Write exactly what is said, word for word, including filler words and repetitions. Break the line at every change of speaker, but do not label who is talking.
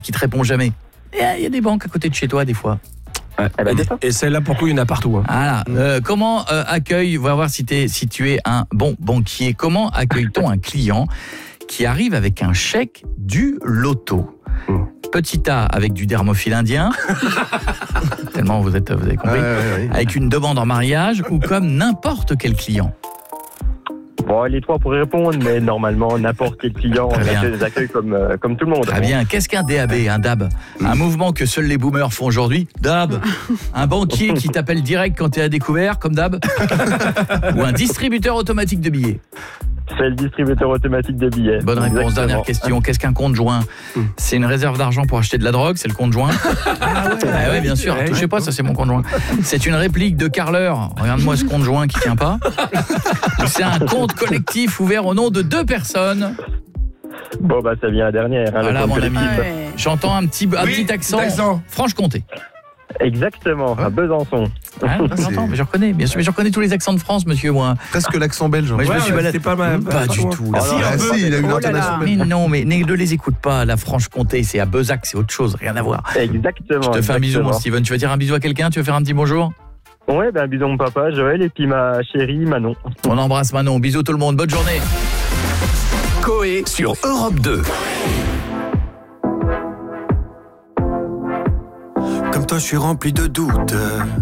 qui te répond jamais. Il y a des banques à côté de chez toi des fois.
Ouais.
Eh ben,
et, et celle-là, pour le coup, il y en a partout. Hein.
Voilà. Euh, comment euh, accueille, on va voir si, t'es, si tu es un bon banquier, comment accueille-t-on un client qui arrive avec un chèque du loto? Petit A avec du dermophile indien, tellement vous, êtes, vous avez compris,
Ouais, ouais, ouais.
avec une demande en mariage ou comme n'importe quel client?
Bon, les trois pour répondre, mais normalement, n'importe quel client, on
Très bien.
accueille- les accueille comme, euh, comme tout le monde.
Très bien. Qu'est-ce qu'un D A B, un D A B? Un mouvement que seuls les boomers font aujourd'hui. D A B. Un banquier qui t'appelle direct quand t'es à découvert, comme D A B. Ou un distributeur automatique de billets.
C'est le distributeur automatique de billets.
Bonne réponse.
Exactement.
Dernière question. Qu'est-ce qu'un compte joint? C'est une réserve d'argent pour acheter de la drogue, c'est le compte joint. Ah ouais, ah ouais bien sûr.
Ouais,
Touchez pas, ça c'est mon compte joint. C'est une réplique de carleur. Regarde-moi ce compte joint qui tient pas. C'est un compte collectif ouvert au nom de deux personnes.
Bon, bah, ça vient la dernière. Hein,
Voilà,
le
mon
compte
ami.
collectif.
Ouais.
J'entends un petit, un
Oui,
petit accent.
petit accent.
Franche-Comté.
Exactement, à Besançon.
Hein,
c'est-
j'entends, mais je reconnais, bien sûr, mais je reconnais tous les accents de France, monsieur, moi.
Presque l'accent belge.
Moi, je
Ouais,
me suis
ouais,
baladé.
c'était pas mal.
Pas du tout. là.
Ah,
Si,
ah,
un peu.
si, il a une
Oh là là.
intonation
Mais
belge.
non, mais ne les écoute pas. La Franche-Comté, c'est à Bezac, c'est autre chose, rien à voir.
Exactement.
Je te fais un bisou, mon
exactement.
Steven. Tu vas dire un bisou à quelqu'un? Tu veux faire un petit bonjour?
Ouais, ben, bisous mon papa, Joël, et puis ma chérie Manon.
On embrasse Manon. Bisous tout le monde. Bonne journée.
Coé sur Europe deux.
Comme toi, je suis rempli de doutes.